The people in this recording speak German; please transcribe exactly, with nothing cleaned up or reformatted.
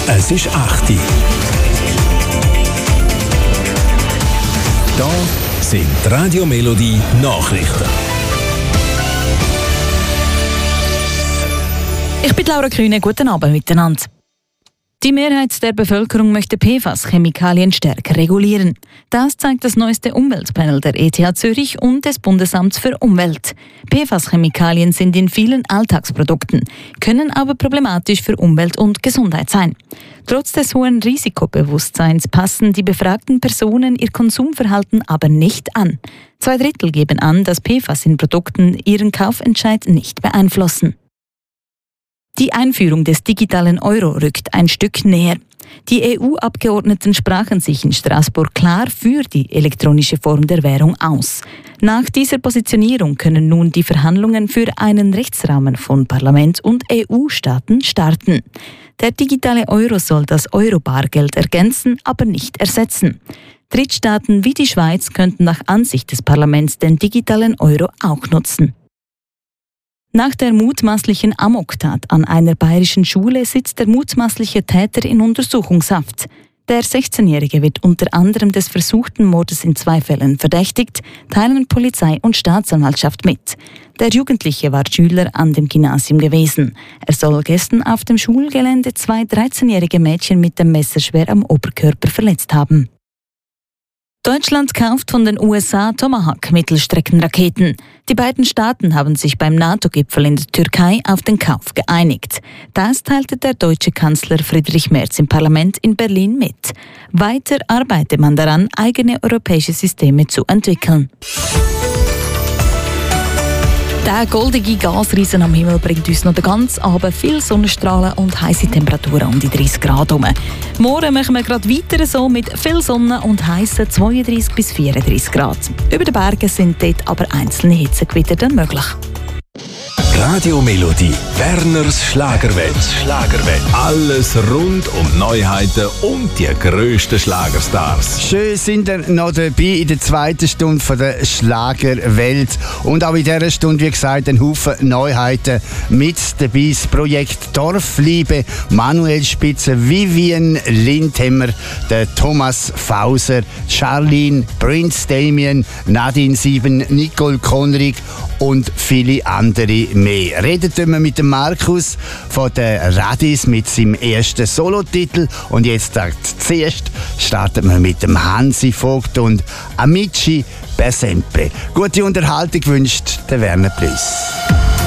Es ist acht Uhr. Da sind die Radio Melodie Nachrichten. Ich bin Laura Kühne, guten Abend miteinander. Die Mehrheit der Bevölkerung möchte P F A S-Chemikalien stärker regulieren. Das zeigt das neueste Umweltpanel der E T H Zürich und des Bundesamts für Umwelt. P F A S-Chemikalien sind in vielen Alltagsprodukten, können aber problematisch für Umwelt und Gesundheit sein. Trotz des hohen Risikobewusstseins passen die befragten Personen ihr Konsumverhalten aber nicht an. Zwei Drittel geben an, dass P F A S in Produkten ihren Kaufentscheid nicht beeinflussen. Die Einführung des digitalen Euro rückt ein Stück näher. Die E U-Abgeordneten sprachen sich in Straßburg klar für die elektronische Form der Währung aus. Nach dieser Positionierung können nun die Verhandlungen für einen Rechtsrahmen von Parlament und E U-Staaten starten. Der digitale Euro soll das Euro-Bargeld ergänzen, aber nicht ersetzen. Drittstaaten wie die Schweiz könnten nach Ansicht des Parlaments den digitalen Euro auch nutzen. Nach der mutmaßlichen Amoktat an einer bayerischen Schule sitzt der mutmaßliche Täter in Untersuchungshaft. Der sechzehnjährige wird unter anderem des versuchten Mordes in zwei Fällen verdächtigt, teilen Polizei und Staatsanwaltschaft mit. Der Jugendliche war Schüler an dem Gymnasium gewesen. Er soll gestern auf dem Schulgelände zwei dreizehnjährige Mädchen mit dem Messer schwer am Oberkörper verletzt haben. Deutschland kauft von den U S A Tomahawk-Mittelstreckenraketen. Die beiden Staaten haben sich beim NATO-Gipfel in der Türkei auf den Kauf geeinigt. Das teilte der deutsche Kanzler Friedrich Merz im Parlament in Berlin mit. Weiter arbeite man daran, eigene europäische Systeme zu entwickeln. Der goldige Gasriesen am Himmel bringt uns noch den ganzen Abend viel Sonnenstrahlen und heisse Temperaturen um die dreißig Grad herum. Morgen machen wir gerade weiter so mit viel Sonne und heissen zweiunddreißig bis vierunddreißig Grad. Über den Bergen sind dort aber einzelne Hitzegewitter dann möglich. Radio Melodie, Werners Schlagerwelt. Schlagerwelt. Alles rund um Neuheiten und die grössten Schlagerstars. Schön sind ihr noch dabei in der zweiten Stunde von der Schlagerwelt. Und auch in dieser Stunde, wie gesagt, ein Haufen Neuheiten mit dabei. Das Projekt Dorfliebe, Manuel Spitzer, Vivian Lindhemmer, der Thomas Fauser, Charlene, Prince Damien, Nadine Sieben, Nicole Konrig und viele andere mehr. Redet wir mit dem Markus von der Radis mit seinem ersten Solotitel. Und jetzt zuerst starten wir mit dem Hansi Vogt und Amici per sempre. Gute Unterhaltung wünscht der Werner Plüss.